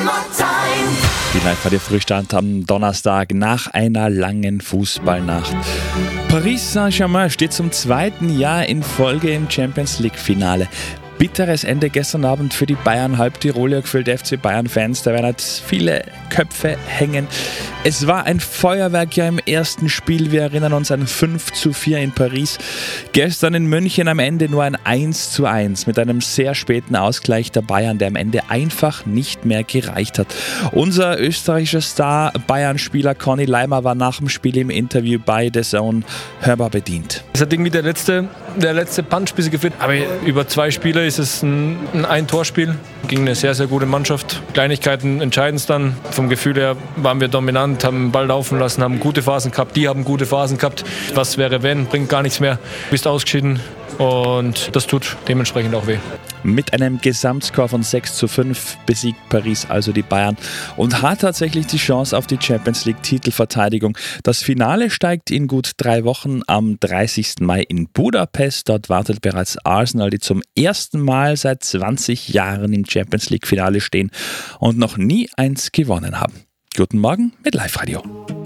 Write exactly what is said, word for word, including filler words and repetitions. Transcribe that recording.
Die Live-Radio-Frühstand am Donnerstag nach einer langen Fußballnacht. Paris Saint-Germain steht zum zweiten Jahr in Folge im Champions-League-Finale. Bitteres Ende gestern Abend für die Bayern, halb Tiroler gefühlt F C Bayern-Fans. Da werden jetzt viele Köpfe hängen. Es war ein Feuerwerk ja im ersten Spiel. Wir erinnern uns an fünf zu vier in Paris. Gestern in München am Ende nur ein eins zu eins mit einem sehr späten Ausgleich der Bayern, der am Ende einfach nicht mehr gereicht hat. Unser österreichischer Star Bayern-Spieler Conny Leimer war nach dem Spiel im Interview bei The Zone hörbar bedient. Es hat irgendwie der letzte, der letzte Punch bis geführt. Aber über zwei Spiele ist es ein, ein Ein-Tor-Spiel. Gegen eine sehr, sehr gute Mannschaft. Kleinigkeiten entscheiden es dann. Vom Gefühl her waren wir dominant, haben den Ball laufen lassen, haben gute Phasen gehabt. Die haben gute Phasen gehabt. Was wäre wenn? Bringt gar nichts mehr. Du bist ausgeschieden und das tut dementsprechend auch weh. Mit einem Gesamtscore von sechs zu fünf besiegt Paris also die Bayern und hat tatsächlich die Chance auf die Champions League Titelverteidigung. Das Finale steigt in gut drei Wochen am dreißigsten Mai in Budapest. Dort wartet bereits Arsenal, die zum ersten Mal seit zwanzig Jahren im Champions League Finale stehen und noch nie eins gewonnen haben. Guten Morgen mit Live Radio.